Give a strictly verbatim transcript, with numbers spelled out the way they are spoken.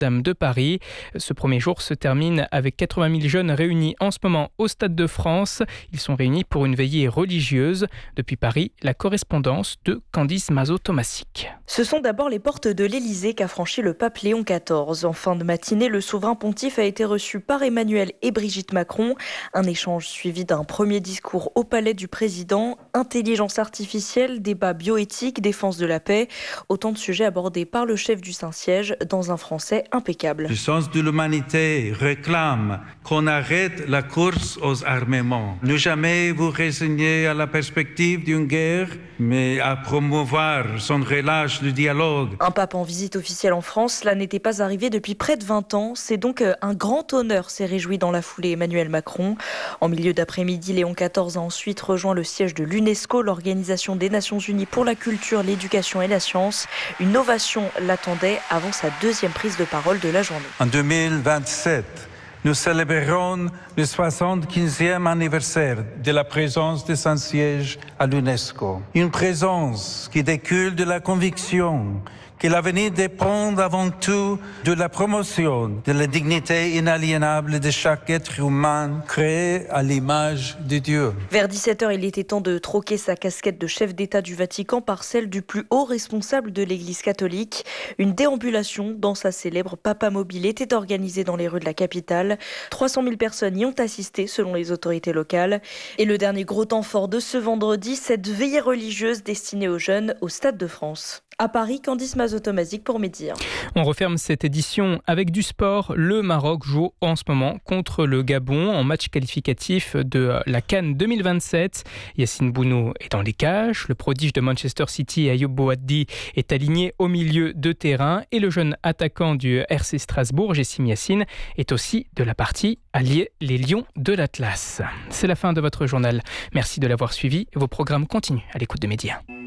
Notre-Dame de Paris. Ce premier jour se termine avec quatre-vingt mille jeunes réunis en ce moment au Stade de France. Ils sont réunis pour une veillée religieuse. Depuis Paris, la correspondance de Candice Mazot-Tomasic. Ce sont d'abord les portes de l'Élysée qu'a franchi le pape Léon quatorze. En fin de matinée, le souverain pontife a été reçu par Emmanuel et Brigitte Macron. Un échange suivi d'un premier discours au palais du président. Intelligence artificielle, débat bioéthique, défense de la paix. Autant de sujets abordés par le chef du Saint-Siège dans un français impeccable. Le sens de l'humanité réclame qu'on arrête la course aux armements. Ne jamais vous résigner à la perspective d'une guerre, mais à promouvoir sans relâche le dialogue. Un pape en visite officielle en France, cela n'était pas arrivé depuis près de vingt ans. C'est donc un grand honneur, s'est réjoui dans la foulée Emmanuel Macron. En milieu d'après-midi, Léon quatorze a ensuite rejoint le siège de l'UNESCO, l'Organisation des Nations Unies pour la culture, l'éducation et la science. Une ovation l'attendait avant sa deuxième prise de parole de la journée. En deux mille vingt-sept, nous célébrerons le soixante-quinzième anniversaire de la présence du Saint-Siège à l'UNESCO. Une présence qui découle de la conviction que l'avenir dépend avant tout de la promotion de la dignité inaliénable de chaque être humain créé à l'image de Dieu. Vers dix-sept heures, il était temps de troquer sa casquette de chef d'État du Vatican par celle du plus haut responsable de l'Église catholique. Une déambulation dans sa célèbre Papa Mobile était organisée dans les rues de la capitale. trois cent mille personnes y ont assisté selon les autorités locales. Et le dernier gros temps fort de ce vendredi, cette veillée religieuse destinée aux jeunes au Stade de France. À Paris, Candice Mazot-Tomasic pour Média. On referme cette édition avec du sport. Le Maroc joue en ce moment contre le Gabon en match qualificatif de la CAN deux mille vingt-sept. Yacine Bounou est dans les cages. Le prodige de Manchester City, Ayoub Boaddi, est aligné au milieu de terrain. Et le jeune attaquant du R C Strasbourg, Jessim Yassine, est aussi de la partie alliée les Lions de l'Atlas. C'est la fin de votre journal. Merci de l'avoir suivi. Vos programmes continuent à l'écoute de Média.